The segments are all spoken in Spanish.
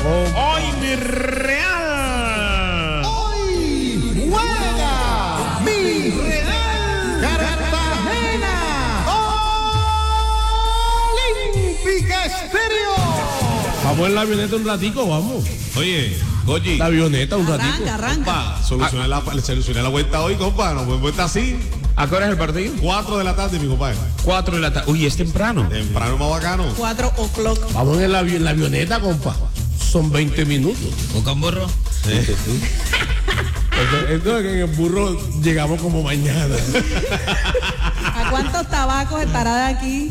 Hoy mi Real. Hoy juega mi Real Cartagena. Olímpica Estéreo. Vamos en la avioneta un ratico, vamos. Oye, Goyi. La avioneta un ratico. Arranca. Compa, solucioné la vuelta hoy, compa. No podemos estar así. ¿A qué hora es el partido? 4 de la tarde, mi compadre. 4 de la tarde. Uy, es temprano. Temprano más bacano. 4 o'clock. Vamos en la avioneta, compa. Son 20 minutos. ¿O con burro? Entonces en el burro llegamos como mañana. ¿A cuántos tabacos estará de aquí?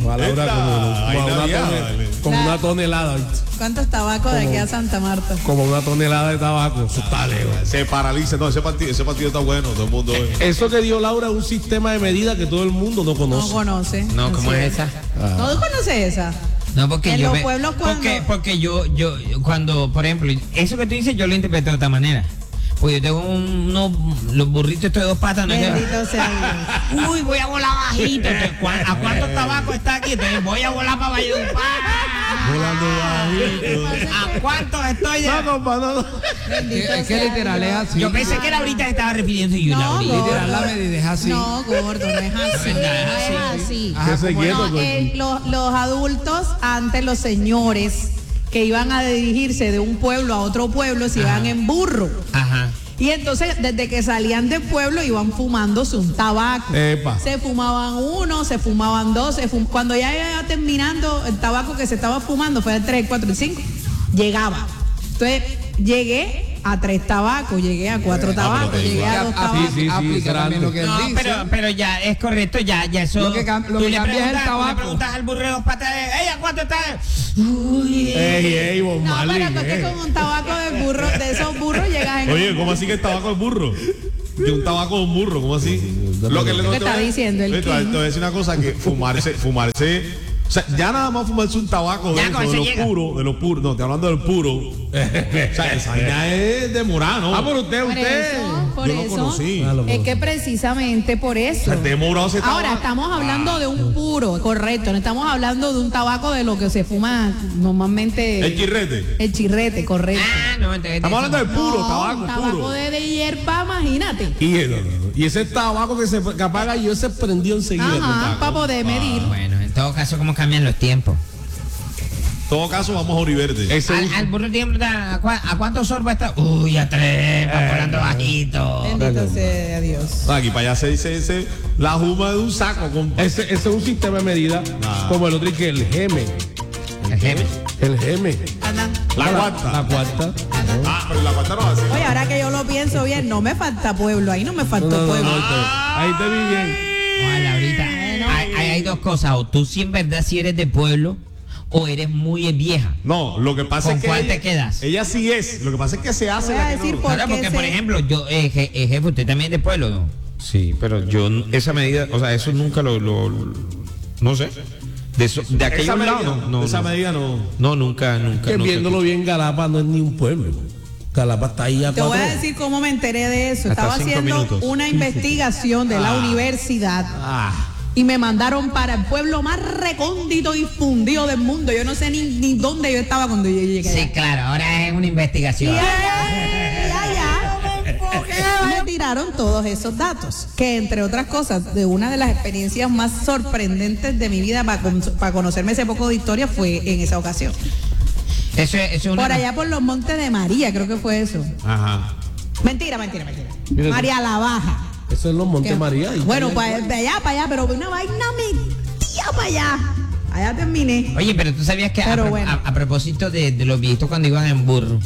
Como una tonelada. ¿Cuántos tabacos de aquí a Santa Marta? Como una tonelada de tabaco. Eso está lejos. Se paraliza. No, ese partido está bueno. Todo el mundo. Eso que dio Laura es un sistema de medida que todo el mundo no conoce. No conoce. No, ¿cómo es esa? ¿No conoces esa? No, porque En yo los pueblos cuando... porque yo cuando, por ejemplo, eso que tú dices yo lo interpreto de otra manera. Pues yo tengo los burritos estos de 2 patas, ¿no? Bendito sea Dios. Uy, voy a volar bajito. Entonces, ¿a cuántos tabacos está aquí? Entonces voy a volar para Valledupar. Volando bajito. ¿A cuántos estoy de...? No, compa, no. Bendito Es que sea literal es Dios. así. Yo pensé que Laurita se estaba refiriendo y yo, No, Laurita. Literal la medida es así. No, gordo, no es así. No es así. Que se quieto, No, coño. los adultos, antes los señores que iban a dirigirse de un pueblo a otro pueblo, se iban en burro. Ajá. Y entonces, desde que salían del pueblo, iban fumándose un tabaco. Epa. Se fumaban uno, se fumaban dos. Cuando ya iba terminando el tabaco que se estaba fumando, fue el 3, 4 y 5, llegaba. Entonces, llegué a 3 tabacos, llegué a 4 tabacos, llegué a 2 tabacos. sí, Aplica también lo que él No, dice. pero ya es correcto, ya eso. Lo que tú le cambia es el preguntas- tabaco. tú le preguntas al burro de 2 patas, ¡ey, a cuánto está! Uy. Ey, Bob No, Marley, pero es que con un tabaco de burro, de esos burros llegas en... Oye, ¿cómo así que el tabaco es burro? De un tabaco de un burro, ¿cómo así? Lo que ¿Qué está diciendo el Te voy a King? decir una cosa, que fumarse, o sea, ya nada más fumarse un tabaco Ya de, con eso, eso de llega. los puros, no, estoy hablando del puro. O sea, esa vaina es de morado, ¿no? Ah, por usted. Por Yo no eso, conocí. es que precisamente por eso. De morado se Ahora estamos hablando de un puro, correcto, no estamos hablando de un tabaco de lo que se fuma normalmente. El chirrete. El chirrete, correcto. Ah, no, entonces. Estamos hablando del puro, No, tabaco tabaco puro. de hierba, imagínate. Y ese tabaco que apaga yo se prendió enseguida. Ajá, para poder medir. Bueno, en todo caso, ¿cómo cambian los tiempos? En todo caso, vamos a Oriverde. Al burro tiempo, ¿a cuántos sorbos está? Uy, a 3, va volando bajito. Bendito sea Dios. Aquí para allá se dice la juma de un saco, compa. Ese es un sistema de medida como el otro que el geme. El jefe. El geme. Anda. La cuarta. La cuarta. Ah, pero la cuarta no es así. Oye, ahora que yo lo pienso bien, no me falta pueblo, ahí no me falta pueblo. Ahí te vi bien. Ojalá, ahorita. Hay 2 cosas. O tú sí en verdad si eres de pueblo o eres muy vieja. No, lo que pasa ¿Con es que cuál ella, te quedas? ella sí es. Lo que pasa es que se hace Voy a la que decir no. por Claro, qué porque por se- ejemplo, yo, jefe, usted también es de pueblo, ¿no? Sí, pero yo esa medida, o sea, eso nunca no sé. De aquellos Esa medida, lados, no. esa medida no. No, nunca. Que no sé. viéndolo bien, Galapa no es ni un pueblo. Galapa está ahí a Te voy a 4. decir cómo me enteré de eso. Hasta Estaba 5 haciendo minutos. una investigación de la universidad y me mandaron para el pueblo más recóndito y fundido del mundo. Yo no sé ni dónde yo estaba cuando yo llegué. Sí, claro, ahora es una investigación. Y allá me tiraron todos esos datos, que entre otras cosas, de una de las experiencias más sorprendentes de mi vida para conocerme ese poco de historia fue en esa ocasión. Eso es una. Por allá por los Montes de María, creo que fue eso. Ajá. Mentira. Mira, María la Baja. Eso es los Montes Que- María. y- Bueno, para allá, pero una vaina metía para allá. Allá terminé. Oye, pero tú sabías que Pero bueno. a propósito de los viejitos cuando iban en burro,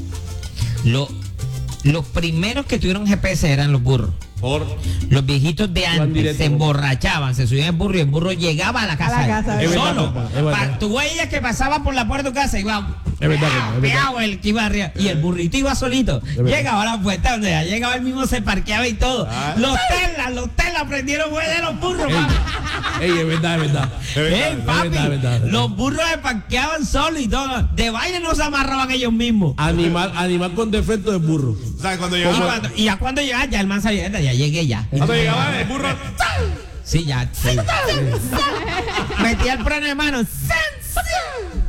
los primeros que tuvieron GPS eran los burros. Por. Los viejitos de Iban antes directo. se emborrachaban, se subían al burro y el burro llegaba a la casa. A la casa, es verdad, Solo. compa, es verdad. Tú veías que pasaba por la puerta de tu casa y iba. Es verdad, compa, es verdad. Peao el que iba arriba. Y el burrito iba solito. verdad. Llegaba a la puerta donde ya llegaba él mismo, se parqueaba y todo. Ah. Los telas prendieron güey de los burros, papi. Ey, es verdad, es verdad. Papi, es verdad. los burros se parqueaban solos y todo. De vaina no se amarraban ellos mismos. Animal con defecto de burro. ¿Sabes cuando Y, llegaba? y ya cuando llegaba, ya el man sabía, ya llegué ya. Cuando llegaba el burro. Sí, ya. Sí. Metía el freno de mano.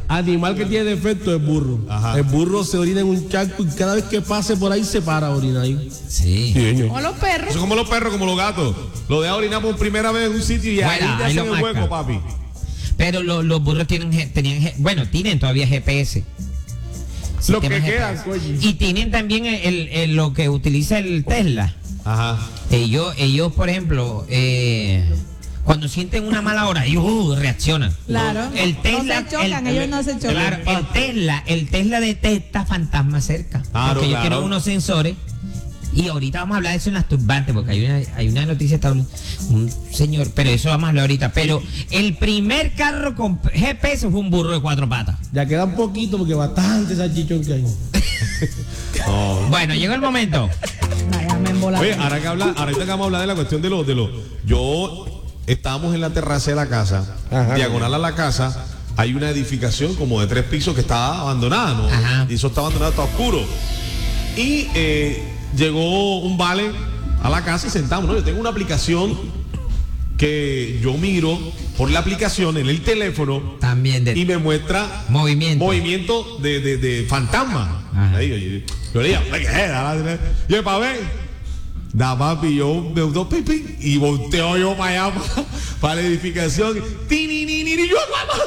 animal que tiene defecto es burro. Ajá. El burro se orina en un charco y cada vez que pase por ahí se para a orinar ahí. Sí. O los perros. Eso es como los perros, como los gatos. Lo deja orinar por primera vez en un sitio y ahí Bueno, te ahí hacen lo el marca. hueco, papi. Pero los burros tienen todavía GPS. Lo que Sistemas quedan, GPS. coño. Y tienen también lo que utiliza el Tesla. Ajá. Ellos por ejemplo, cuando sienten una mala hora, ellos reaccionan. Claro. El Tesla, no se chocan, ellos no se chocan. Claro, el Tesla detecta fantasmas cerca. Claro, porque ellos claro. tienen unos sensores. Y ahorita vamos a hablar de eso en las turbantes, porque hay una noticia, está un señor, pero eso vamos a hablar ahorita. Pero el primer carro con GPS fue un burro de 4 patas. Ya queda un poquito porque bastante salchichón que hay. Bueno, llegó el momento. Vaya, me embolaron. Oye, ahorita que vamos a hablar de la cuestión de los. Yo estábamos en la terraza de la casa, Ajá. diagonal a la casa, hay una edificación como de 3 pisos que está abandonada, ¿no? Ajá. Y eso está abandonado, está oscuro. Y llegó un vale a la casa y sentamos, ¿no? Yo tengo una aplicación que yo miro por la aplicación en el teléfono También y me muestra movimiento de fantasma. Ajá. Ahí, yo le digo, ¿qué es? Y el papi, da papi, yo me doy pipi y volteo yo para allá, para la edificación. Y yo,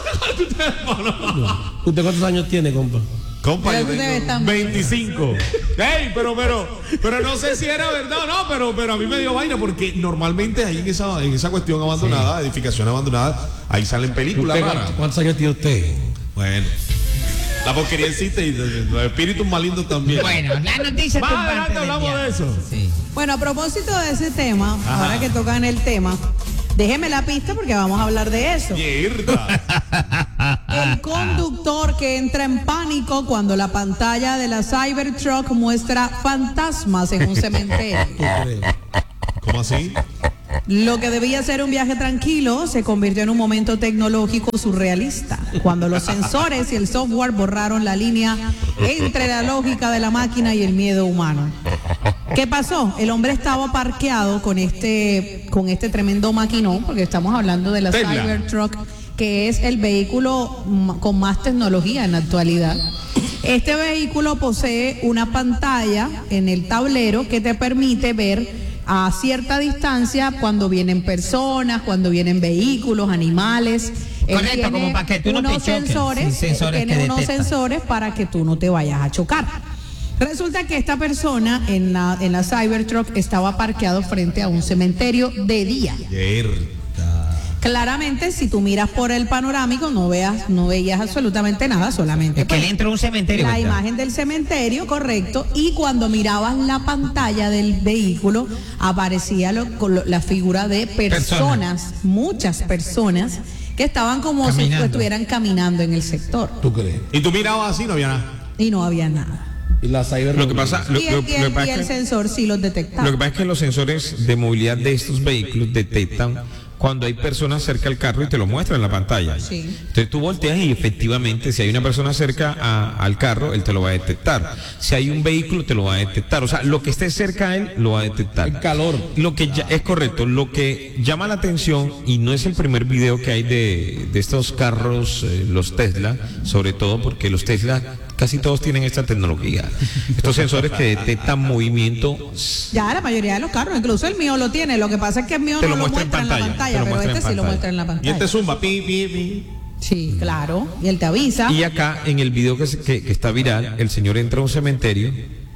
¿Usted cuántos años tiene, compa? compa, Pero yo tú te ves tengo tan- 25. Ey, pero no sé si era verdad o no, pero a mí me dio vaina porque normalmente ahí en esa cuestión abandonada, edificación abandonada, ahí salen películas ¿Usted raras. cuántos años tiene usted? Bueno, la porquería existe y los espíritus malignos también. Bueno, la noticia Más turbante adelante del hablamos día. de eso. Sí. Bueno, a propósito de ese tema, ahora que tocan el tema, déjeme la pista porque vamos a hablar de eso. Mierda. El conductor que entra en pánico cuando la pantalla de la Cybertruck muestra fantasmas en un cementerio. ¿Cómo así? Lo que debía ser un viaje tranquilo se convirtió en un momento tecnológico surrealista, cuando los sensores y el software borraron la línea entre la lógica de la máquina y el miedo humano. ¿Qué pasó? El hombre estaba parqueado con este tremendo maquinón, porque estamos hablando de la Tesla. Cybertruck, que es el vehículo con más tecnología en la actualidad. Este vehículo posee una pantalla en el tablero que te permite ver a cierta distancia cuando vienen personas, cuando vienen vehículos, animales. Él Correcto, tiene como para que tú no te unos choques. sensores, Sí, sensores tiene que unos detectan. sensores para que tú no te vayas a chocar. Resulta que esta persona en la Cybertruck estaba parqueado frente a un cementerio de día. Claramente, si tú miras por el panorámico, no veías absolutamente nada, solamente Es que él entró a un cementerio. la ¿verdad? imagen del cementerio, correcto, y cuando mirabas la pantalla del vehículo, aparecía la figura de personas, muchas personas, que estaban como si Caminando. estuvieran caminando en el sector, ¿Tú crees? Y tú mirabas así, no había nada. y no había nada. Y la cyber Lo que pasa, Y el es que- sensor sí los detectaba. lo que pasa es que los sensores de movilidad de estos vehículos detectan cuando hay personas cerca al carro y te lo muestran en la pantalla. Sí. Entonces tú volteas y efectivamente si hay una persona cerca al carro, él te lo va a detectar. Si hay un vehículo, te lo va a detectar. O sea, lo que esté cerca a él, lo va a detectar. El calor. Lo que ya es correcto, lo que llama la atención, y no es el primer video que hay de estos carros, los Tesla, sobre todo porque los Tesla casi todos tienen esta tecnología. Estos sensores que detectan movimiento. Ya la mayoría de los carros, incluso el mío lo tiene. Lo que pasa es que el mío Te no lo lo muestra muestra en en la pantalla, te pantalla, lo pero muestra en este sí lo pantalla. muestra en la Y pantalla. este zumba, pi. Sí, claro. Y él te avisa. Y acá en el video que está viral, el señor entra a un cementerio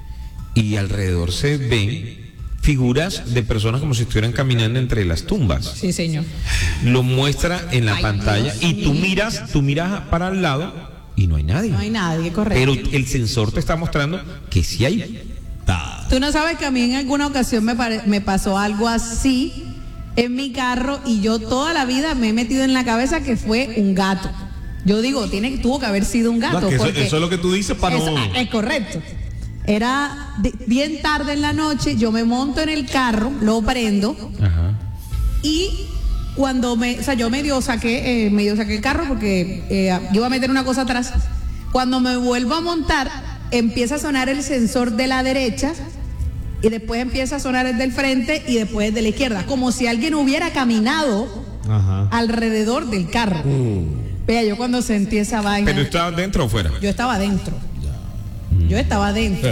y alrededor se ven figuras de personas como si estuvieran caminando entre las tumbas. Sí, señor. Lo muestra en la Ay, pantalla Dios y tú mío. miras para el lado y no hay nadie. No hay nadie, correcto. Pero el sensor te está mostrando que sí hay. Tú no sabes que a mí en alguna ocasión me pasó algo así en mi carro y yo toda la vida me he metido en la cabeza que fue un gato. Yo digo, tuvo que haber sido un gato. Que eso porque es lo que tú dices para no. es correcto. Era bien tarde en la noche, yo me monto en el carro, lo prendo Ajá. y cuando yo medio saqué el carro porque yo iba a meter una cosa atrás. Cuando me vuelvo a montar, empieza a sonar el sensor de la derecha y después empieza a sonar el del frente y después el de la izquierda, como si alguien hubiera caminado Ajá. alrededor del carro. Vea, yo cuando sentí esa vaina. ¿Pero estabas dentro o fuera? Yo estaba adentro. Yo estaba adentro.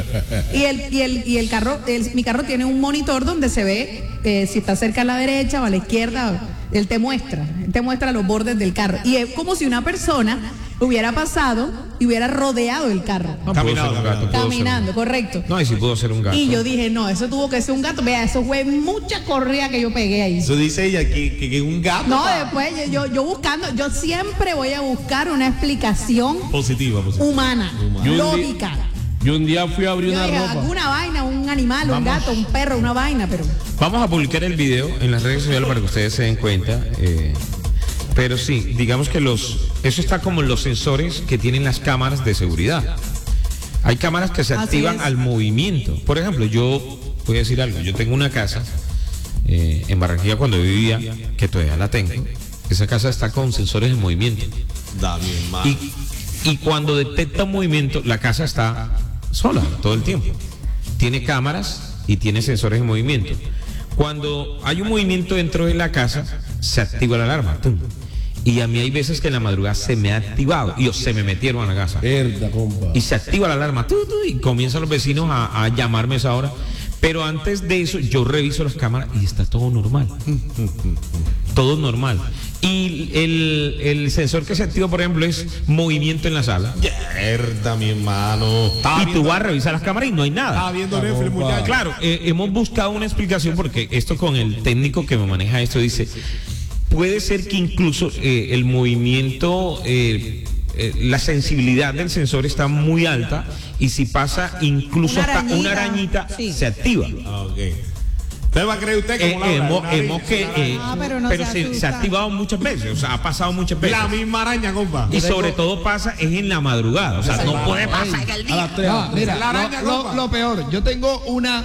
Y el carro, mi carro tiene un monitor donde se ve si está cerca a la derecha o a la izquierda. Él te muestra los bordes del carro. Y es como si una persona hubiera pasado y hubiera rodeado el carro. No, pudo ser un gato, pudo ser Caminando, un- correcto. No, y si pudo ser un gato. Y yo dije, no, eso tuvo que ser un gato. Vea, eso fue mucha correa que yo pegué ahí. Eso dice ella que un gato. No, después yo buscando, yo siempre voy a buscar una explicación Positiva. humana, Yo un lógica. Yo un día fui a abrir Yo una dije, ropa. alguna vaina, un animal, un Vamos. gato, un perro, una vaina, pero Vamos a publicar el video en las redes sociales para que ustedes se den cuenta. Pero sí, digamos que eso está como en los sensores que tienen las cámaras de seguridad. Hay cámaras que se Así activan es. al movimiento. Por ejemplo, yo voy a decir algo. Yo tengo una casa en Barranquilla cuando vivía, que todavía la tengo. Esa casa está con sensores de movimiento. Da bien, mal. Y cuando detecta un movimiento, la casa está sola todo el tiempo. Tiene cámaras y tiene sensores de movimiento. Cuando hay un movimiento dentro de la casa, se activa la alarma. ¡Tum! Y a mí hay veces que en la madrugada se me ha activado y se me metieron a la casa. Mierda, compa. Y se activa la alarma y comienzan los vecinos a llamarme a esa hora. Pero antes de eso, yo reviso las cámaras y está todo normal. Todo normal. Y el sensor que se activa, por ejemplo, es movimiento en la sala. Mierda, mi hermano. Y tú vas a revisar las cámaras y no hay nada. Estaba viendo Netflix, muchacho. Claro, hemos buscado una explicación porque esto con el técnico que me maneja esto dice, puede ser que incluso el movimiento, la sensibilidad del sensor está muy alta y si pasa incluso Una hasta una arañita, arañita sí. se activa. Ah, ok. ¿Usted va a creer usted como pero no pero se se ha asusta. activado muchas veces, o sea, ha pasado muchas veces. la misma araña, compa? Y sobre todo pasa es en la madrugada, o sea, no puede pasar en el A día. las 3. No, mira, La araña, compa. lo peor, yo tengo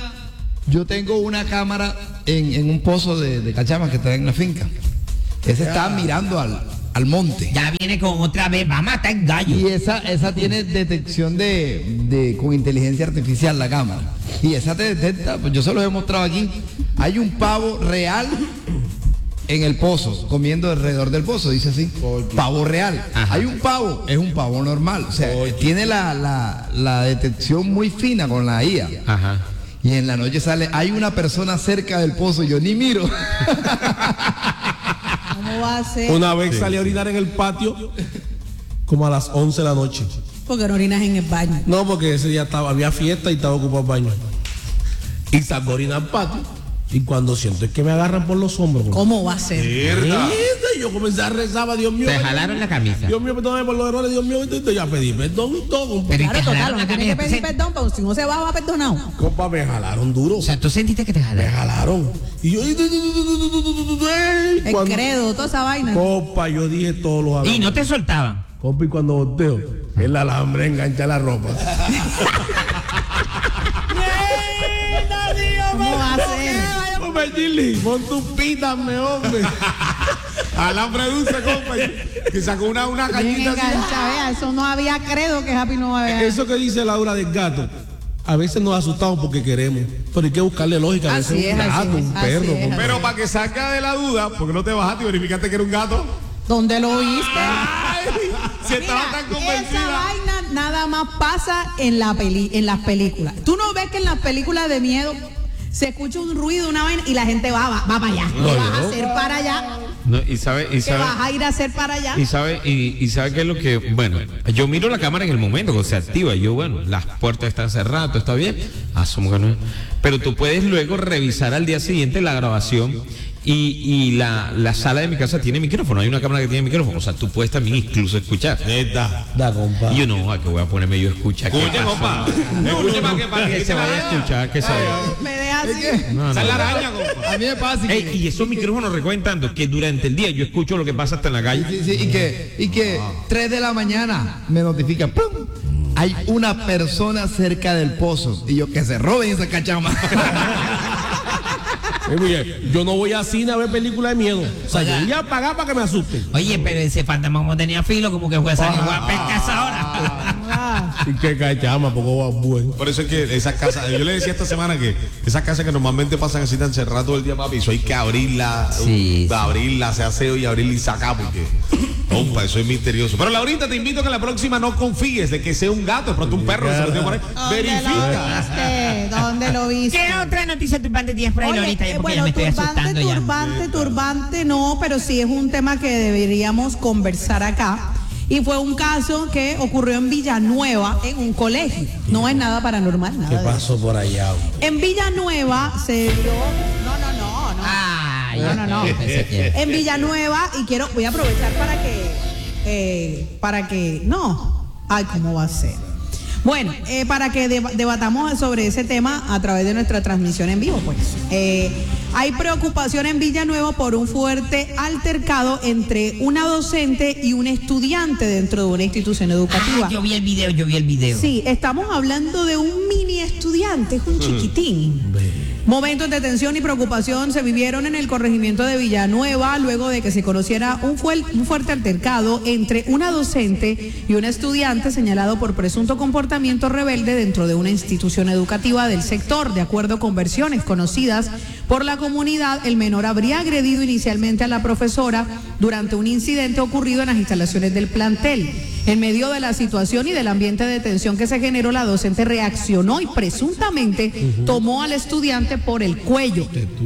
una cámara en un pozo de cachamas que está en la finca. Ese está mirando al monte. Ya viene con otra vez, va a matar el gallo. Y esa tiene detección con inteligencia artificial la cámara. Y esa te detecta, pues yo se los he mostrado aquí. Hay un pavo real en el pozo, comiendo alrededor del pozo, dice así. Pavo real. Ajá. Hay un pavo, es un pavo normal. O sea, tiene la detección muy fina con la IA. Ajá. Y en la noche sale, hay una persona cerca del pozo, yo ni miro. ¿cómo va a ser? Una vez salí a orinar en el patio como a las 11 de la noche. Porque no orinas en el baño. No, porque ese día había fiesta y estaba ocupado el baño. Y salgo a orinar al patio. Y cuando siento es que me agarran por los hombros. ¿Cómo va a ser? Mierda. Y yo comencé a rezar, Dios mío. Te jalaron la camisa. Dios mío, perdóname por los errores, Dios mío. Entonces ya pedí perdón y todo, compa. Pero y Claro, te total, jalaron no la tiene que camisa. pedir perdón, pero si no se va perdonado. Compa, me jalaron duro. O sea, tú sentiste que te Me jalaron. jalaron. Y yo. El cuando- credo, toda esa vaina. Compa, yo dije todos los Y no te soltaban. Compa, y cuando volteo, el alambre engancha la ropa. ¿Cómo va a ser? Hombre, Gilly, pon tus pítame, hombre. Alambre dulce, compa. Que sacó una Bien cañita así. enganchada, vea, eso no había credo que Happy no va a ver. Eso que dice Laura del gato, a veces nos asustamos porque queremos, pero hay que buscarle lógica. A veces Así un es, gato, así es, un así perro. es, compa. Pero para que salga de la duda, porque no te bajaste y verificaste que era un gato. ¿Dónde lo viste? Ay, si estaba tan Esa convencida. vaina nada más pasa en las películas. Tú no ves que en las películas de miedo se escucha un ruido, una vaina y la gente va para allá. ¿Qué vas a hacer para allá? No, y sabe, ¿Qué vas a ir a hacer para allá? y sabe qué es lo que, bueno, yo miro la cámara en el momento que se activa, y yo, bueno, las puertas están cerradas, todo está bien, asumo que no es. Pero tú puedes luego revisar al día siguiente la grabación y la sala de mi casa tiene micrófono, hay una cámara que tiene micrófono, o sea, tú puedes también incluso escuchar. Neta. Da, compa. Y yo no, que voy a ponerme yo a escuchar. ¿Qué Escuche, pasó? compa. Escuche para Que se vaya a escuchar, que se vaya. Me deja así. No, Esa es la no. araña, compa. A mí me pasa Ey, y esos micrófonos recuerdan tanto que durante el día yo escucho lo que pasa hasta en la calle. Sí, y que 3 de la mañana me notifica, ¡pum! Hay una persona cerca del pozo. Y yo, que se roben esa cachama. Oye, yo no voy a cine a ver películas de miedo. O sea, yo voy a pagar para que me asusten. Oye, pero ese fantasma como tenía filo, como que fue a salir a pescar esa hora. Y que cachama, poco va bueno. Por eso es que esas casas, yo le decía esta semana que esas casas que normalmente pasan así tan cerradas todo el día, papi, eso hay que abrirla, Sí, sí. abrirla, hacer aseo y abrirla y sacar, porque Compa, eso es misterioso. Pero Laurita, te invito a que la próxima no confíes de que sea un gato, de pronto un perro que se metió por ahí. Verifica. ¿Dónde lo viste? ¿Qué otra noticia turbante tienes por ahí, Lorita? Yo porque ya me estoy asustando turbante no, pero sí es un tema que deberíamos conversar acá. Y fue un caso que ocurrió en Villanueva, en un colegio. No es nada paranormal, nada. ¿Qué de pasó por allá? En Villanueva se dio... No. En Villanueva, y voy a aprovechar para que, ¿cómo va a ser? Bueno, para que debatamos sobre ese tema a través de nuestra transmisión en vivo, pues. Hay preocupación en Villanueva por un fuerte altercado entre una docente y un estudiante dentro de una institución educativa. Yo vi el video. Sí, estamos hablando de un mini estudiante, es un chiquitín. Momentos de tensión y preocupación se vivieron en el corregimiento de Villanueva luego de que se conociera un fuerte altercado entre una docente y un estudiante señalado por presunto comportamiento rebelde dentro de una institución educativa del sector. De acuerdo con versiones conocidas por la comunidad, el menor habría agredido inicialmente a la profesora durante un incidente ocurrido en las instalaciones del plantel. En medio de la situación y del ambiente de tensión que se generó, la docente reaccionó y presuntamente tomó al estudiante por el cuello.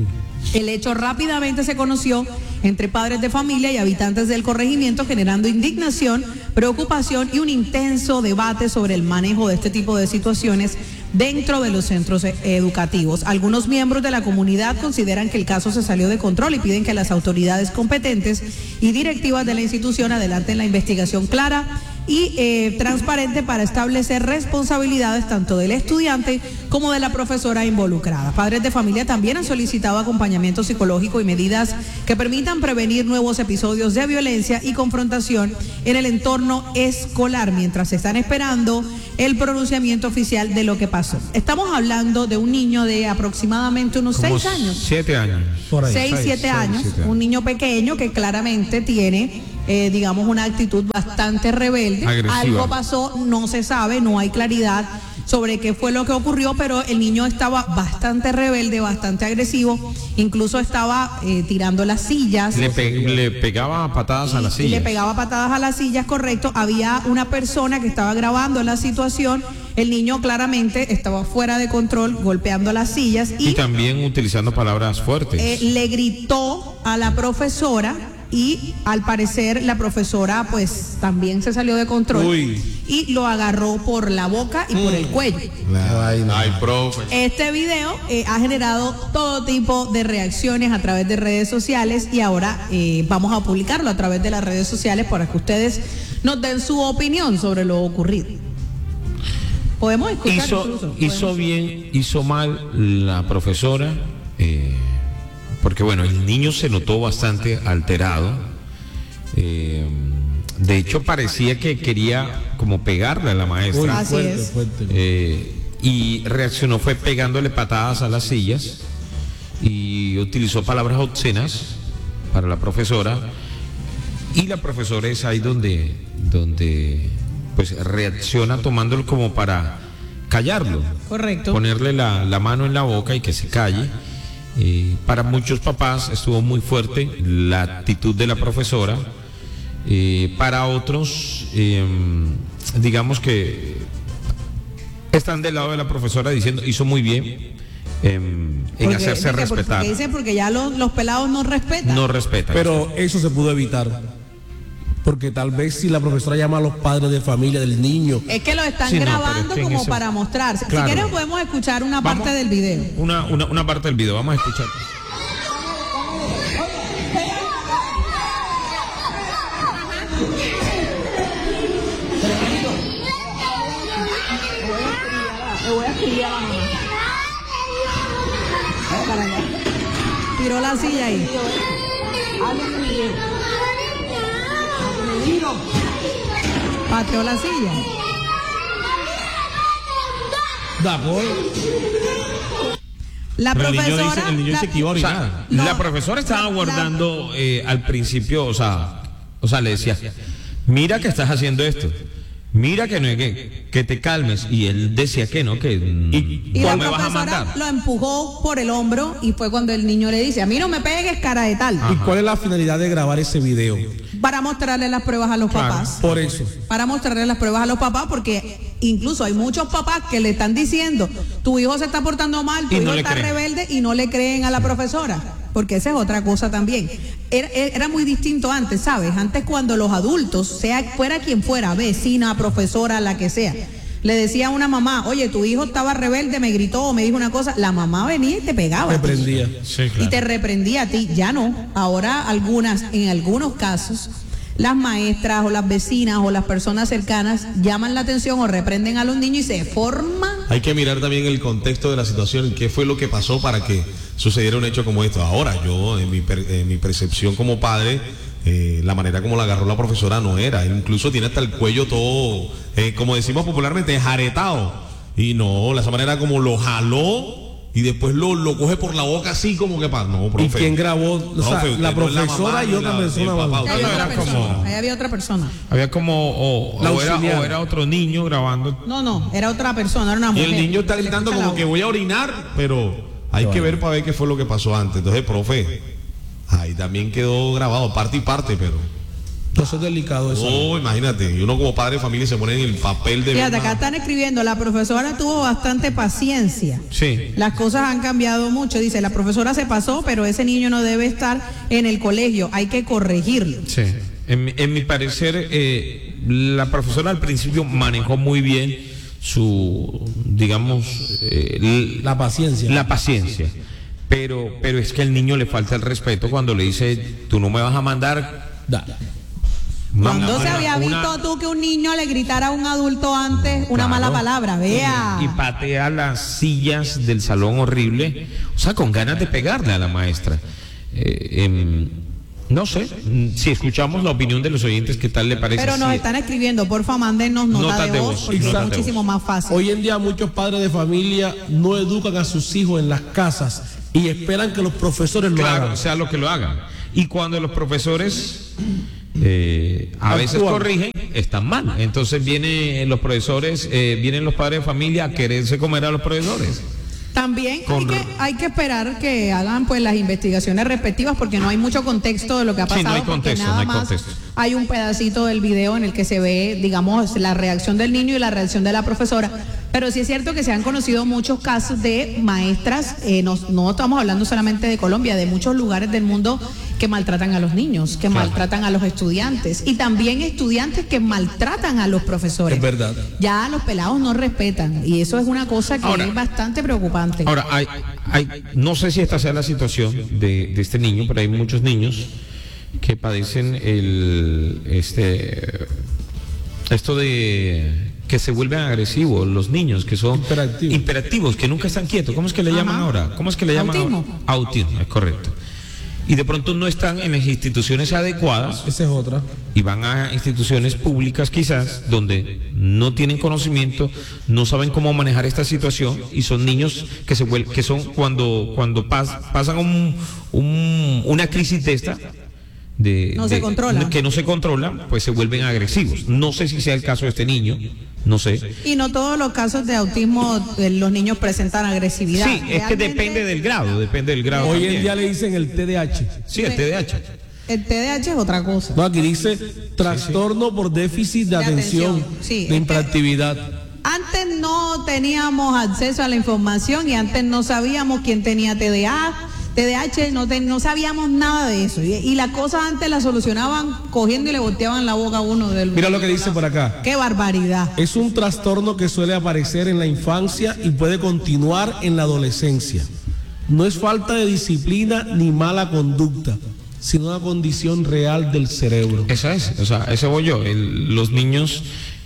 El hecho rápidamente se conoció entre padres de familia y habitantes del corregimiento, generando indignación, preocupación y un intenso debate sobre el manejo de este tipo de situaciones dentro de los centros educativos. Algunos miembros de la comunidad consideran que el caso se salió de control y piden que las autoridades competentes y directivas de la institución adelanten la investigación clara y transparente para establecer responsabilidades tanto del estudiante como de la profesora involucrada. Padres de familia también han solicitado acompañamiento psicológico y medidas que permitan prevenir nuevos episodios de violencia y confrontación en el entorno escolar, mientras se están esperando el pronunciamiento oficial de lo que pasó. Estamos hablando de un niño de aproximadamente unos 6 años. 7 años. Por ahí. 6-7 años, un niño pequeño que claramente tiene, digamos, una actitud bastante rebelde. Agresiva. Algo pasó, no se sabe, no hay claridad sobre qué fue lo que ocurrió, pero el niño estaba bastante rebelde, bastante agresivo, incluso estaba tirando las sillas. Le pegaba patadas a las sillas. Le pegaba patadas a las sillas, correcto. Había una persona que estaba grabando la situación. El niño claramente estaba fuera de control, golpeando las sillas Y también utilizando palabras fuertes. le gritó a la profesora y al parecer la profesora pues también se salió de control. Y lo agarró por la boca y por el cuello. Ay, profe. Este video ha generado todo tipo de reacciones a través de redes sociales y ahora vamos a publicarlo a través de las redes sociales para que ustedes nos den su opinión sobre lo ocurrido. Podemos escuchar Hizo bien, hizo mal la profesora, porque bueno, el niño se notó bastante alterado. De hecho, parecía que quería como pegarle a la maestra. Así es. Y reaccionó fue pegándole patadas a las sillas y utilizó palabras obscenas para la profesora. Y la profesora es ahí donde pues reacciona tomándolo como para callarlo. Correcto. Ponerle la mano en la boca y que se calle. Para muchos papás estuvo muy fuerte la actitud de la profesora. Para otros, digamos que están del lado de la profesora diciendo hizo muy bien en hacerse respetar. Porque ya los pelados no respetan. No respetan. Pero eso se pudo evitar. Porque tal vez si la profesora llama a los padres de familia del niño. Es que lo están Sí, no, grabando pero es que como para mostrarse. Claro. Si quieren podemos escuchar una parte del video. Una parte del video, vamos a escuchar. Le voy a escribir a la mamá. Para allá. Tiró la silla ahí. Pateó la silla. La Pero profesora. el niño dice que iba a O sea, orinar. No. la profesora estaba guardando al principio, o sea, le decía, mira que estás haciendo esto, mira que no es que te calmes. Y él decía que no, que Y la ¿cuál me vas a profesora mandar? lo empujó por el hombro y fue cuando el niño le dice, a mí no me pegues, cara de tal. ¿Y cuál es la finalidad de grabar ese video? Para mostrarle las pruebas a los Claro. papás. Por eso. Para mostrarle las pruebas a los papás, porque incluso hay muchos papás que le están diciendo, tu hijo se está portando mal, tu Y hijo no le está creen. rebelde, y no le creen a la profesora, porque esa es otra cosa también. Era muy distinto antes, ¿sabes? Antes, cuando los adultos, fuera quien fuera, vecina, profesora, la que sea, le decía a una mamá, oye, tu hijo estaba rebelde, me gritó o me dijo una cosa, la mamá venía y te pegaba. Reprendía. Sí, Y claro. te reprendía a ti. Ya no. Ahora en algunos casos, las maestras o las vecinas o las personas cercanas llaman la atención o reprenden a los niños y se forma. Hay que mirar también el contexto de la situación, qué fue lo que pasó para que sucediera un hecho como esto. Ahora, yo, en mi percepción como padre, la manera como la agarró la profesora no era. Él incluso tiene hasta el cuello todo, como decimos popularmente, jaretado. Y no, esa manera como lo jaló y después lo coge por la boca así como que para. No, profe. ¿Y quién grabó? O sea, Profe, usted la no es profesora mamá, y ni otra el persona papá. más. Ahí no, había otra era persona. como- Ahí había otra persona. Había como, La o auxiliar. era otro niño grabando. No, era otra persona, era una Y mujer. el niño está gritando como que voy a orinar, pero hay que ver para ver qué fue lo que pasó antes. Entonces, profe, ahí también quedó grabado, parte y parte, pero... Eso es delicado eso. No, imagínate, y uno como padre de familia se pone en el papel de... Fíjate, ver acá una- están escribiendo, la profesora tuvo bastante paciencia. Sí. Las cosas han cambiado mucho. Dice, la profesora se pasó, pero ese niño no debe estar en el colegio, hay que corregirlo. Sí. En mi parecer, la profesora al principio manejó muy bien su, digamos, La paciencia. la paciencia. Pero es que al niño le falta el respeto cuando le dice, tú no me vas a mandar. ¿Cuándo se había visto tú que un niño le gritara a un adulto antes una Claro. mala palabra? Vea. Y patea las sillas del salón horrible, o sea, con ganas de pegarle a la maestra. No sé, si escuchamos la opinión de los oyentes, ¿qué tal le parece? Pero nos Si- están escribiendo, porfa, mándenos nota de voz, porque es Exacto. muchísimo más fácil. Hoy en día muchos padres de familia no educan a sus hijos en las casas y esperan que los profesores lo Claro, hagan. sea lo que lo hagan. Y cuando los profesores a veces Actúan. corrigen, están mal. Entonces vienen los profesores, vienen los padres de familia a quererse comer a los profesores. También Con- hay que esperar que hagan pues las investigaciones respectivas, porque no hay mucho contexto de lo que ha Sí, pasado, no hay porque contexto, nada no hay más contexto. hay un pedacito del video en el que se ve, digamos, la reacción del niño y la reacción de la profesora. Pero sí es cierto que se han conocido muchos casos de maestras, no estamos hablando solamente de Colombia, de muchos lugares del mundo, que maltratan a los niños, que maltratan a los estudiantes, y también estudiantes que maltratan a los profesores. Es verdad. Ya los pelados no respetan, y eso es una cosa que Ahora- es bastante preocupante. Ahora, no sé si esta sea la situación de este niño, pero hay muchos niños que padecen esto de que se vuelven agresivos, los niños que son Hiperactivos. que nunca están quietos. ¿Cómo es que le llaman ahora? ¿Cómo es que le llaman Autismo. ahora? Autismo, es correcto. Y de pronto no están en las instituciones adecuadas Esa es otra. y van a instituciones públicas quizás donde no tienen conocimiento, no saben cómo manejar esta situación, y son niños que son cuando pasan una crisis de esta No se controla. que no se controla, pues se vuelven agresivos. No sé si sea el caso de este niño, no sé. Y no todos los casos de autismo los niños presentan agresividad. Sí, es que Realmente, depende del grado. Hoy también. en día le dicen el TDAH. Sí, el TDAH. el TDAH es otra cosa. No, aquí dice trastorno por déficit de atención, Sí, es de que- hiperactividad. Antes no teníamos acceso a la información y antes no sabíamos quién tenía TDAH, no sabíamos nada de eso. Y las cosas antes las solucionaban cogiendo y le volteaban la boca a uno del... Mira lo que dice por acá. ¡Qué barbaridad! Es un trastorno que suele aparecer en la infancia y puede continuar en la adolescencia. No es falta de disciplina ni mala conducta, sino una condición real del cerebro. Esa es, o sea, ese voy yo. Los niños,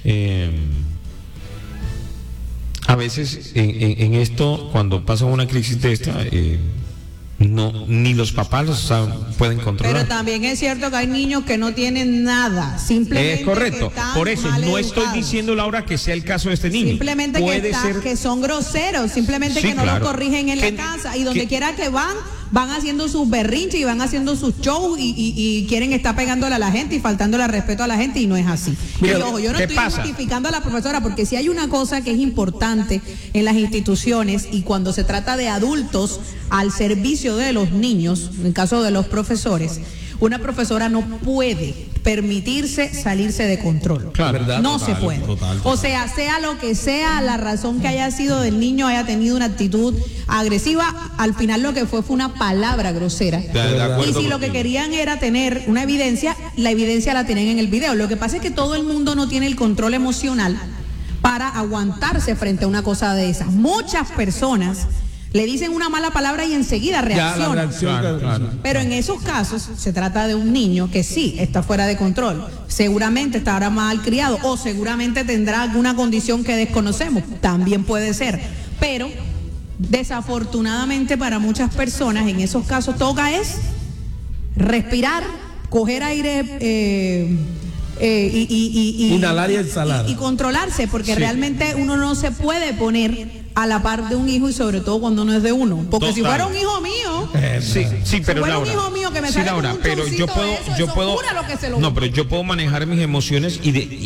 a veces en esto, cuando pasa una crisis de esta, ni los papás pueden controlar. Pero también es cierto que hay niños que no tienen nada, simplemente Es correcto. que están Por eso mal no estoy educados. diciendo, Laura, que sea el caso de este niño. Simplemente Puede ser que son groseros, simplemente Sí, que no claro. los corrigen en Que- la casa y donde que- quiera que van, van haciendo sus berrinches y van haciendo sus shows y quieren estar pegándole a la gente y faltándole al respeto a la gente, y no es así. Mira, Y ojo, yo no ¿qué estoy pasa? justificando a la profesora, porque si hay una cosa que es importante en las instituciones y cuando se trata de adultos al servicio de los niños, en el caso de los profesores, una profesora no puede permitirse salirse de control. Claro, ¿verdad? No Total, se puede. total. O sea lo que sea la razón que haya sido del niño, haya tenido una actitud agresiva, al final lo que fue una palabra grosera. De acuerdo Y si lo que contigo. querían era tener una evidencia, la evidencia la tienen en el video. Lo que pasa es que todo el mundo no tiene el control emocional para aguantarse frente a una cosa de esas. Muchas personas le dicen una mala palabra y enseguida Ya la reaccionan. reacción. Claro. Pero en esos casos se trata de un niño que sí está fuera de control, seguramente estará mal criado o seguramente tendrá alguna condición que desconocemos, también puede ser, pero desafortunadamente para muchas personas en esos casos toca es respirar, coger aire Inhalar y exhalar. y controlarse, porque realmente uno no se puede poner a la par de un hijo, y sobre todo cuando no es de uno, porque si Total. fuera un hijo mío, Sí, pero fuera un Laura, hijo mío que me sí, sale Laura, con un pero yo chorcito puedo, de eso, yo eso puedo, cura lo que se lo no, juro. pero yo puedo manejar mis emociones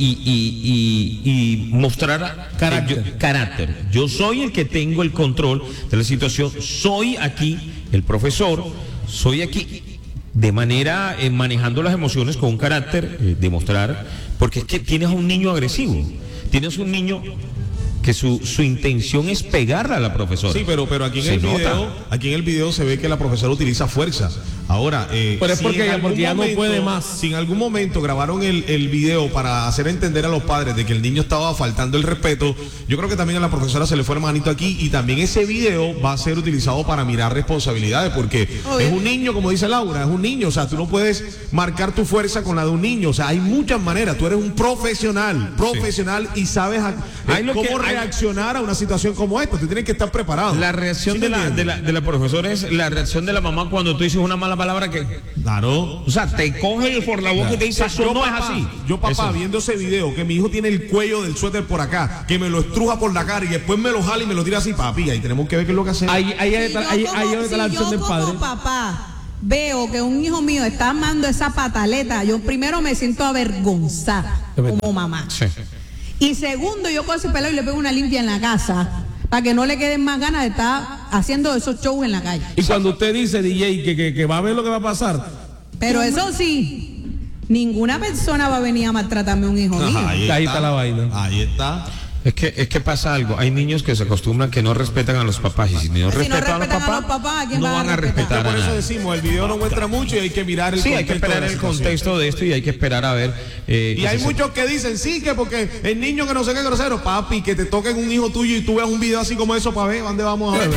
y mostrar Carácter. carácter. Yo soy el que tengo el control de la situación, soy aquí el profesor, soy aquí de manera manejando las emociones con un carácter, demostrar, porque es que tienes a un niño agresivo, tienes un niño que su intención es pegarle a la profesora. Sí, pero aquí en Se el video, nota. aquí en el video se ve que la profesora utiliza fuerza. Ahora, Pero es porque en ella- algún porque ya no puede más. Si en algún momento grabaron el video para hacer entender a los padres de que el niño estaba faltando el respeto, yo creo que también a la profesora se le fue el manito aquí, y también ese video va a ser utilizado para mirar responsabilidades, porque Obvio. es un niño, como dice Laura, es un niño, o sea, tú no puedes marcar tu fuerza con la de un niño, o sea, hay muchas maneras, tú eres un profesional y sabes Hay lo cómo que- hay- reaccionar a una situación como esta, tú tienes que estar preparado. La reacción ¿Sí de me la, entiendes? de la profesora es la reacción de la mamá cuando tú dices una mala palabra que, Claro. o sea, te coge por la boca y te dice, eso no papá, es así. Yo, papá, Eso. viendo ese video, que mi hijo tiene el cuello del suéter por acá, que me lo estruja por la cara y después me lo jala y me lo tira así, papi, ahí tenemos que ver qué es lo que hacemos. Ahí Si está la acción del padre. como papá veo que un hijo mío está armando esa pataleta, yo primero me siento avergonzada Es verdad. como mamá. Sí. Y segundo, yo con ese pelado y le pego una limpia en la casa para que no le queden más ganas de estar haciendo esos shows en la calle. Y cuando usted dice, DJ, que va a ver lo que va a pasar, Pero eso sí, ninguna persona va a venir a maltratarme a un hijo mío. Ajá, ahí está la vaina. Ahí está. Es que pasa algo, hay niños que se acostumbran que no respetan a los papás, y si no Si no respetan respetan a los papás, ¿a quién no van a van a respetar? respetar a Por eso nadie. decimos, el video no muestra mucho y hay que mirar el Sí, contexto. hay que esperar de la el situación. contexto de esto y hay que esperar a ver. Y hay muchos que dicen, sí, que porque el niño que no sé qué grosero, papi, que te toquen un hijo tuyo y tú veas un video así como eso para ver dónde vamos a ver.